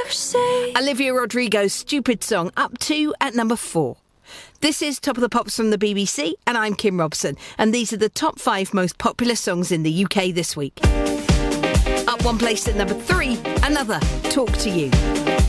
say. Olivia Rodrigo's Stupid Song, up 2 at number 4. This is Top of the Pops from the BBC, and I'm Kim Robson, and these are the top 5 most popular songs in the UK this week. Up 1 place at number 3, another, Talk to You.